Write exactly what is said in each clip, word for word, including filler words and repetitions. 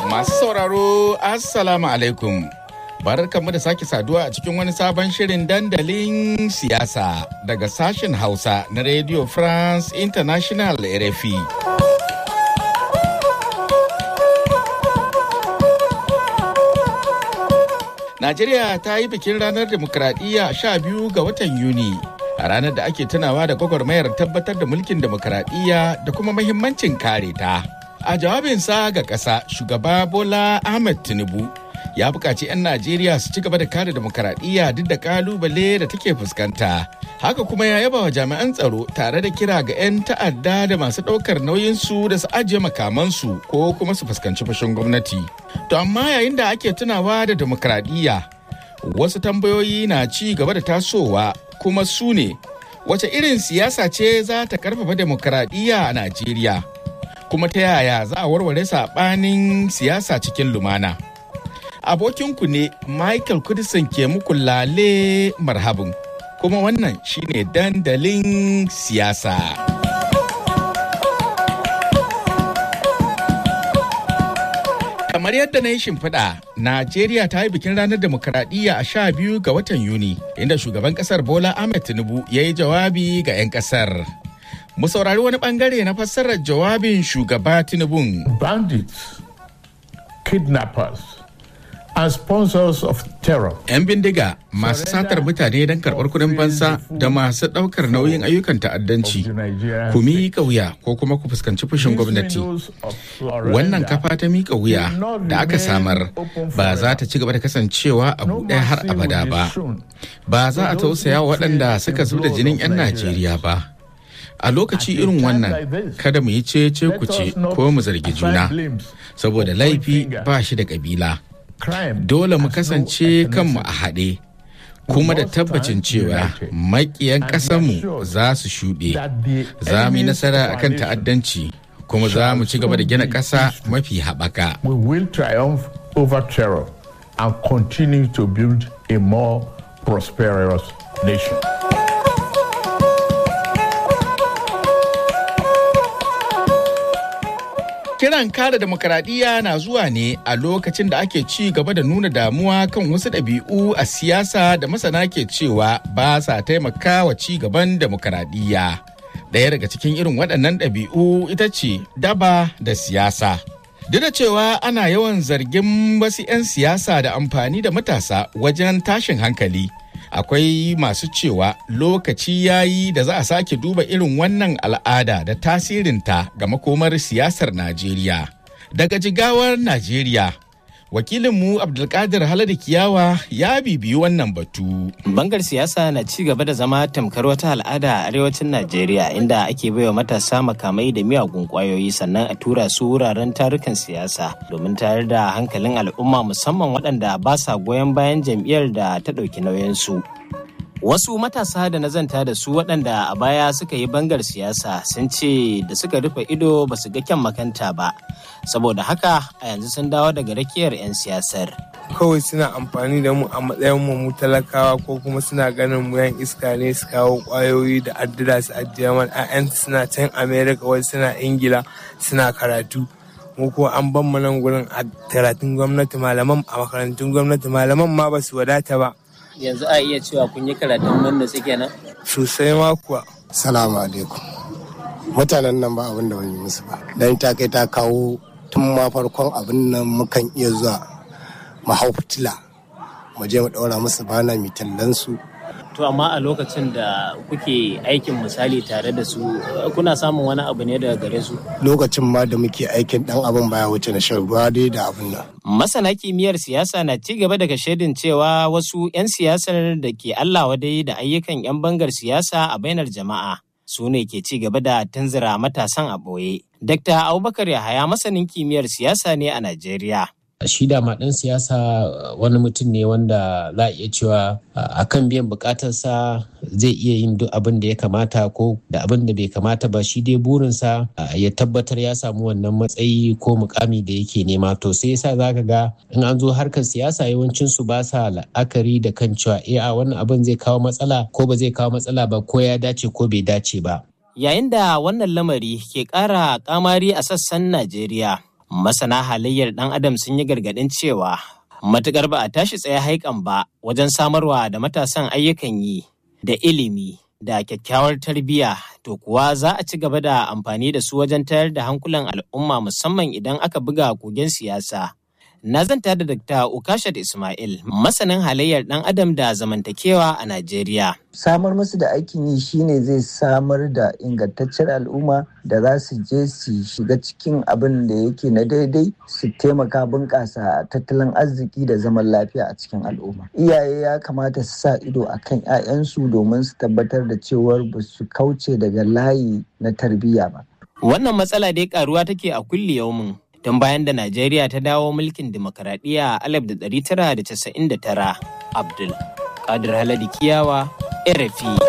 Masu sauraro, Assalamu alaikum. Barkanmu da sake saduwa a cikin wani sabon shirin dandalin siyasa daga sashen Hausa na Radio France International R F I. Najeriya ta yi bikin ranar demokradiyya sha biyu ga watan Yuni, a ranar da ake tunawa da gwagwarmayar tabbatar da mulkin demokradiyya da kuma mahimmancin kare ta. A jawabinsa ga ƙasa, shugaba Bola Ahmed Tinubu ya buƙaci 'yan Najeriya su ci gaba da kare demokaradiyya duk da ƙalubale da take fuskanta. Haka kuma ya yaba wa jami'an tsaro tare da kira ga 'yan ta'adda da masu ɗaukar nauyinsu da su ajiye makamansu ko kuma su fuskanci fushin gwamnati. To amma yayin da ake tunawa da demokaradiyya, wasu tambayoyi na ci gaba da tasowa kuma su ne, wace irin siyasa ce za ta karfafa demokaradiyya a Najeriya? Kuma ta yaya za a warware saɓanin siyasa cikin lumana? Abokinku ne Michael Kudisin ke muku lale marhabin, kuma wannan shine dandalin siyasa. Kamar yadda na yi shimfiɗa, Najeriya ta yi bikin ranar demokaradiyya a sha biyu ga watan Yuni, inda shugaban ƙasar Bola Ahmed Tinubu ya yi jawabi ga 'yan ƙasar. Mu saurari wani ɓangare na fassarar jawabin shugaba Tinubun. Bandits, kidnappers, and sponsors of terror. 'Yan bindiga masu satar mutane don karɓar kuɗin fansa da masu ɗaukar nauyin ayyukan ta'addanci, ku miƙa wuya ko kuma ku fuskanci fushin gwamnati. Wannan kafa ta miƙa wuya da aka samar ba za ta ci gaba da kasancewa a buɗe har abada ba. Ba za a tausaya wa waɗanda suka zub da jinin 'yan Najeriya ba. A lokaci irin wannan, kada mu yi cece kuce ko mu zargi juna, saboda laifi ba shi da ƙabila. Dole mu kasance kanmu a haɗe, kuma da tabbacin cewa maƙiyan ƙasarmu za su shuɗe. Za mu yi nasara akan ta'addanci, kuma za mu ci gaba da gina ƙasa mafi haɓaka. We will triumph over terror and continue to build a more prosperous nation. Kiran kare demokaradiyya na zuwa ne a lokacin da ake ci gaba da nuna damuwa kan wasu ɗabi'u a siyasa da masana ke cewa ba sa taimakawa ci gaban demokaradiyya. Ɗaya daga cikin irin waɗannan ɗabi'u ita ce daba da siyasa. Duk da cewa ana yawan zargin wasu 'yan siyasa da amfani da matasa wajen tashin hankali, akwai masu cewa lokaci yayi da za a sake duba irin wannan al'ada da tasirinta ga makomar siyasar Najeriya. Daga Jigawar Najeriya, wakilinmu Abdulkadir Haladu Kiyawa ya bibiyi wannan batu. Bangar siyasa na ci gaba da zama tamkar wata al'ada a arewacin Najeriya, inda ake baiwa matasa makamai da miyagun kwayoyi sannan a tura su wuraren tarukan siyasa domin tayar da hankalin al'umma, musamman waɗanda ba sa goyon bayan jam'iyyar da ta ɗauki nauyinsu. Wasu matasa da na zanta da su waɗanda a baya suka yi bangar siyasa sun ce da suka rufe ido ba su ga kyan makanta ba, saboda haka a yanzu sun dawo daga rakiyar 'yan siyasar. Kawai suna amfani da mu a matsayin mu talakawa, ko kuma suna ganin mu yan iska ne su kawo kwayoyi da addida su ajiye mana. 'Ya'yansu suna can America, wasu suna Ingila suna karatu. Mu ko an ban mu nan gurin a karatun gwamnati, malaman a makarantun gwamnati, malaman ma ba su wadata ba. Yanzu a iya cewa kun yi karatun nan da suke nan? Sosai ma kuwa. Salamu alaikum. Mutanen nan ba abin da wani musu ba. Dan ta kai ta kawo tun ma farkon abin nan mukan iya zuwa mu hau fitila, mu je mu ɗaura musu bana mai tallan su. To amma a lokacin da kuke aikin misali tare da su, kuna samun wani abu ne daga gare su? Lokacin ma da muke aikin dan abin baya wuce na shan ruwa dai da abin nan. Masana kimiyyar siyasa na ci gaba daga shaidin cewa wasu 'yan siyasar da ke Allah wadai da ayyukan 'yan bangar siyasa a bainar jama'a su ne ke ci gaba da tunzura matasan a ɓoye. Dakta Abubakar Yahaya masanin kimiyyar siyasa ne a Najeriya. Shi dama ɗan siyasa wani mutum ne wanda za a iya cewa a kan biyan bukatarsa zai iya yin duk abin da ya kamata ko da abin da bai kamata ba. Shi dai burinsa ya tabbatar ya samu wannan matsayi ko mukami da yake nema. To sai yasa za ka ga in an zo harkar siyasa yawancinsu ba sa la'akari da kan cewa eh a wannan abin zai kawo matsala ko ba zai kawo matsala ba, ko ya dace ko bai dace ba. Yayin da wannan lamari ke ƙara kamari a sassan Najeriya, Masana halayyar ɗan adam sun yi gargaɗin cewa matuƙar ba a tashi tsaye haikan ba wajen samarwa da matasan ayyukan yi da ilimi da kyakkyawar tarbiyya to kuwa za a ci gaba da amfani da su wajen tayar da hankulan al'umma musamman idan aka buga kogen siyasa. Na zanta da Dakta Ukashat Ismail, masanin halayyar ɗan adam da zamantakewa a Najeriya. Samar musu da aikin yi shine zai samar da ingantaccen al'umma da za su je su shiga cikin abin da yake na daidai su taimaka bunƙasa tattalin arziki da zaman lafiya a cikin al'umma. Iyaye ya kamata su sa ido a kan 'ya'yansu domin su tabbatar da cewar ba su kauce daga layi na tarbiyya ba. Wannan matsala dai karuwa take a kulli yaumin. Tun bayan da Najeriya ta dawo mulkin demokaradiyya a alif da ɗari tara da casa'in da tara. Abdul Kadir Haladi Kiyawa, R F I.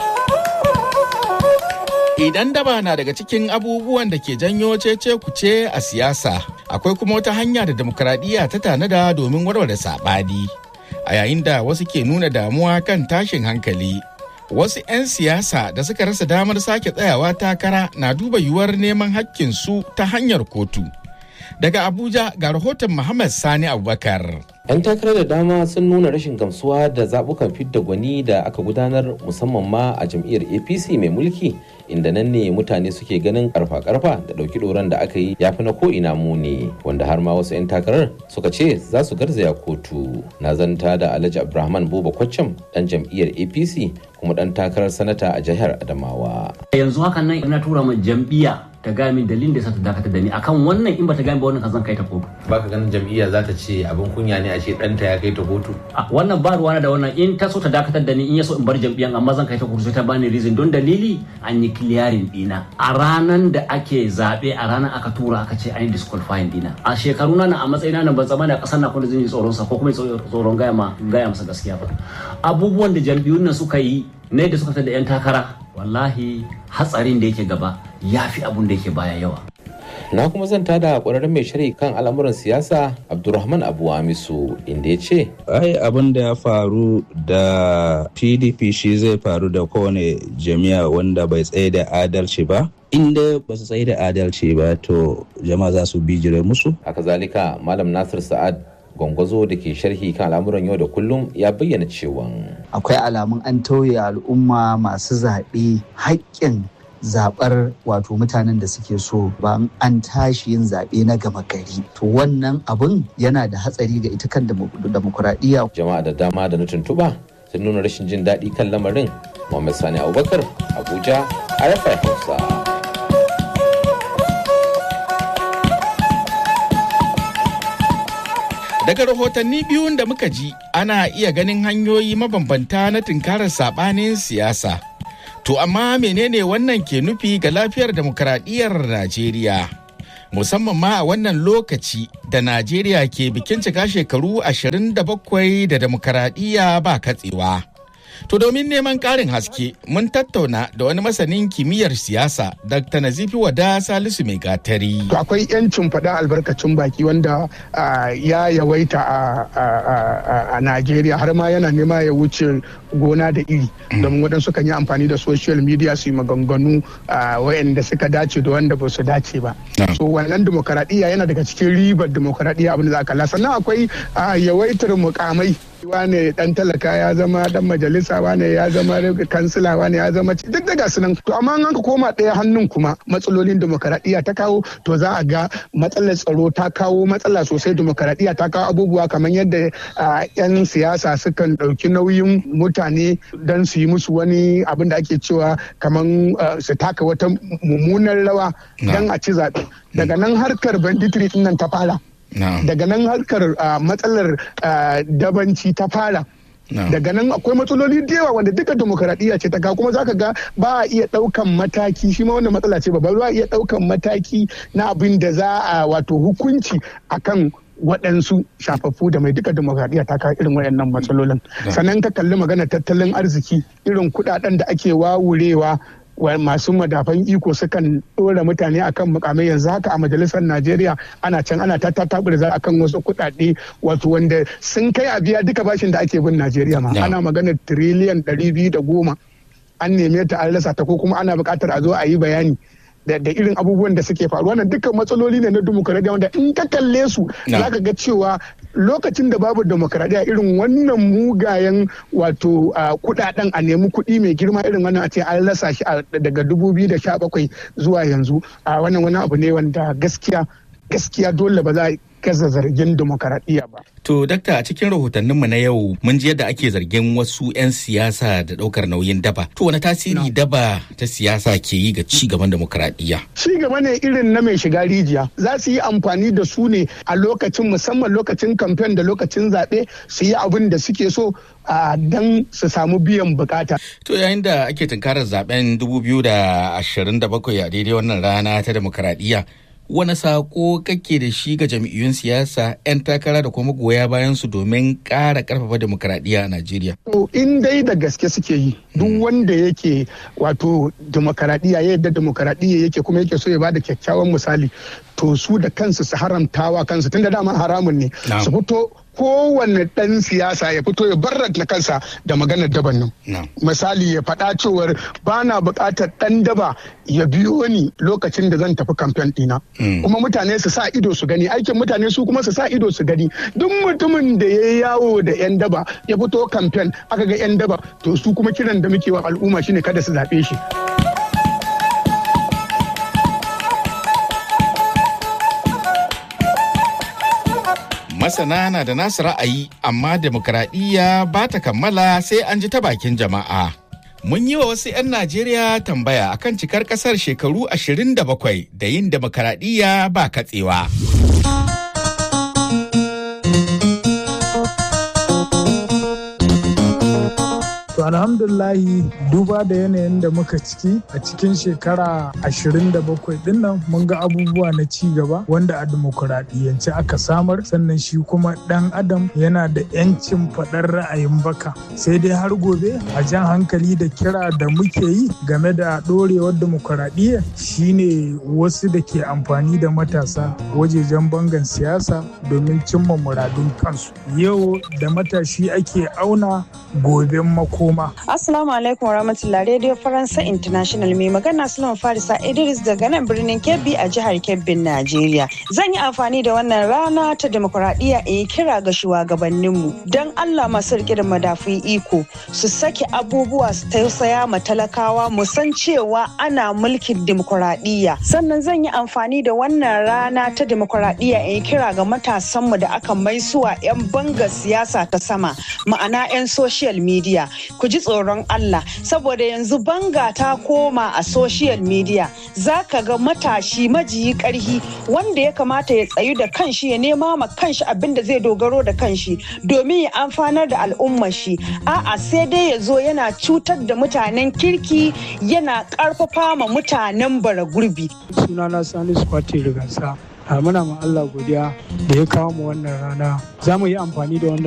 Idan daba na daga cikin abubuwan da ke janyo cece kuce a siyasa, akwai kuma wata hanya da demokaradiyya ta tanada domin warware saɓani. A yayin da wasu ke nuna damuwa kan tashin hankali, wasu 'yan siyasa da suka rasa damar sake tsayawa takara na duba yiwuwar neman hakkinsu ta hanyar kotu. Daga Abuja ga rahoton Muhammad Sani Abubakar. 'Yan takarar da dama sun nuna rashin gamsuwa da zaɓukan fidda gwani da aka gudanar musamman ma a jam'iyyar A P C mai mulki, inda nan ne mutane suke ganin karfa-karfa da ɗauki ɗoran da aka yi ya fi na ko'ina muni, wanda har ma wasu 'yan takarar suka ce za su garzaya kotu. Na zanta da Alhaji Abdulrahman Buba Kwaccam, ɗan jam'iyyar A P C kuma ɗan takarar sanata a jihar Adamawa. Yanzu hakan nan ina tura ma jam'iyya ta gaya min dalilin da sa ta dakatar da ni akan wannan, in ba ta gaya ba wannan zan kai ta kotu. Baka ganin jam'iyya za ta ce abin kunya ne a ce ɗanta ya kai ta kotu? A wannan ba ruwana da wannan, in ta so ta dakatar da ni in ya so in bar jam'iyyan amma zan kai ta kotu sai ta bani reason don dalili an yi clearing dina. A ranan da ake zaɓe a ranar aka tura aka ce an yi disqualifying dina. A shekaru na a matsayina na ban tsammani a ƙasar na kuma zan yi tsoron sa ko kuma tsoron gaya ma gaya masa gaskiya ba. Abubuwan da jam'iyyun nan suka yi ne da suka fitar da 'yan takara wallahi hatsarin da yake gaba ya fi abun da yake baya yawa. Na kuma zanta da ƙwararren mai shari kan al'amuran siyasa Abdulrahman Abu Amisu, inda ya ce ai abin da ya faru da P D P shi zai faru da kowane jami'a wanda bai tsaye da adalci ba. Inda ba su tsaye da adalci ba to jama'a za su bijire musu. Haka zalika Malam Nasir Sa'ad Gwangwazo da ke sharhi kan al'amuran yau da kullum ya bayyana cewa akwai alamun an tauye al'umma masu zaɓe haƙƙin zaɓar wato mutanen da suke so ba an tashi yin zaɓe na gama gari. To wannan abun yana da hatsari ga ita kan demokuraɗiyya. Jama'a da dama da na tuntuɓa sun nuna rashin jin daɗi kan lamarin. Muhammad Sani Abubakar, Abuja, R F I Hausa. Daga rahotanni biyun da muka ji ana iya ganin hanyoyi mabambanta na tunkarar saɓanin siyasa. To amma menene wannan ke nufi ga lafiyar demokaradiyyar Najeriya? Musamman ma a wannan lokaci da Najeriya ke bikin cika shekaru ashirin da bakwai da demokaradiyya ba katsewa. To domin neman ƙarin haske, mun tattauna da wani masanin kimiyyar siyasa, Dakta Nazifi Wada Salisu Mai Gatari. To akwai 'yancin faɗa albarkacin baki wanda ya yawaita a Najeriya har ma yana nema ya wuce gona da iri. Domin waɗansu kan yi amfani da social media su yi maganganu waɗanda suka dace da wanda ba su dace ba. So wannan demokaradiyya yana daga cikin ribar demokaradiyya abin da za ka kalla. Sannan akwai yawaitar mukamai. Wane dan talaka ya zama dan majalisa, wane ya zama kansila, wane ya zama duk da gasu nan. To amma an ka koma ɗaya hannun kuma matsalolin demokaradiyya ta kawo, to za a ga matsalar tsaro ta kawo matsala sosai. Demokaradiyya ta kawo abubuwa kamar yadda yan siyasa sukan ɗauki nauyin mutane don su yi musu wani abin da ake cewa kamar su taka wata mummunar rawa don a ci zaɓe. Daga nan harkar banditiri ɗin nan ta fara. No. Daga nan harkar uh, matsalar uh, dabanci ta fara. No. Daga nan akwai matsaloli da yawa wanda duka demokaradiyya ce ta kawo, kuma zaka ga ba a iya daukan mataki, shi ma wannan matsala ce ba ba a iya daukan mataki na abin da za a wato hukunci akan waɗansu shafaffu da mai duka demokaradiyya ta kawo irin waɗannan matsalolin. No. Sannan ka kalli magana tattalin arziki, irin kuɗaɗen da ake wawurewa masu madafan iko sukan ɗora mutane akan mukamai. Yanzu haka a majalisar Najeriya ana can ana ta tatabirza akan wasu kuɗaɗe wato wanda sun kai a biya duka bashin da ake bin Najeriya ma. Ana maganar tiriliyan ɗari biyu da goma an neme ta an rasa ta, ko kuma ana buƙatar a zo a yi bayani da irin abubuwan da suke faruwa. Wannan dukkan matsaloli ne na dimokuraɗiyya wanda in ka kalle su za ka ga cewa lokacin da babu dimokuraɗiyya irin wannan mugayen wato kuɗaɗen a nemi kuɗi mai girma irin wannan a ce an rasa shi daga dubu biyu da sha bakwai zuwa yanzu a wannan wani abu ne wanda gaskiya gaskiya dole ba za a gaza zargin demokaradiyya ba. To, dakta, a cikin rahotanninmu na yau mun ji yadda ake zargin wasu 'yan siyasa da ɗaukar nauyin daba. To, wani tasiri daba ta siyasa ke yi ga ci gaban demokaradiyya? Ci gaba ne irin na mai shiga rijiya. Za su yi amfani da su ne a lokacin musamman lokacin kamfen da lokacin zaɓe su yi abin da suke so a dan su samu biyan bukata. To, yayin da ake tunkarar zaben dubu biyu da ashirin da bakwai a daidai wannan rana ta demokaradiyya, wani sako kake da shi ga jam'iyyun siyasa 'yan takara da kuma goya bayan su domin ƙara ƙarfafa demokaradiyya a Najeriya? To in dai da gaske suke yi, duk wanda yake wato demokaradiyya yadda demokaradiyya yake kuma yake so ya bada kyakkyawan misali, to su da kansu su haramtawa kansu tunda dama haramun ne su fito kowane ɗan siyasa ya fito ya barrata kansa da maganar daban nan. Misali ya faɗa cewar ba na buƙatar ɗan daba ya biyo ni lokacin da zan tafi kamfen ɗina. Kuma mutane su sa ido su gani, aikin mutane su kuma su sa ido su gani. Duk mutumin da ya yawo da 'yan daba ya fito kamfen aka ga 'yan daba, to su kuma kiran da muke wa al'umma shine kada su zaɓe shi. Masana na da nasu ra'ayi, amma demokaradiyya ba ta kammala sai an ji ta bakin jama'a. Mun yi wa wasu 'yan Najeriya tambaya akan cikar kasar shekaru ashirin da bakwai da yin demokaradiyya ba katsewa. To alhamdulillahi duba da yanayin da muka ciki a cikin shekara ashirin da bakwai dinnan mun ga abubuwa na ci gaba wanda a dimokuraɗiyyance aka samar, sannan shi kuma ɗan adam yana da 'yancin faɗar ra'ayin baka. Sai dai har gobe a jan hankali da kira da muke yi game da ɗorewar dimokuraɗiyya shine wasu da ke amfani da matasa wajejen bangan siyasa domin cimma muradun kansu. Yau da matashi ake auna goben mako. Assalamu alaikum warahmatullahi Radio Faransa International, mai magana Sulaiman Farisa Idris daga nan birnin Kebbi a jihar Kebbin, Najeriya. Zan yi amfani da wannan rana ta demokuraɗiyya in yi kira ga shugabanninmu don Allah masu rike da madafun iko su sake abubuwa su tausaya ma talakawa, mu san cewa ana mulkin demokuraɗiyya. Sannan zan yi amfani da wannan rana ta demokuraɗiyya in yi kira ga matasanmu da aka maisuwa 'yan banga siyasa ta sama, ma'ana 'yan social media. Ku ji tsoron Allah, saboda yanzu banga ta koma a social media. Za ka ga matashi majiyi karhi wanda ya kamata ya tsayu da kanshi, ya nema ma kanshi abin da zai dogaro da kanshi domin ya amfanar da al'ummar shi. A'a, sai dai ya zo yana cutar da mutanen kirki, yana karfafa ma mutanen bara gurbi. Sunana Salisu Fati Rigansa. Muna ma Allah godiya da ya kawo mu wannan rana. Za mu yi amfani da wannan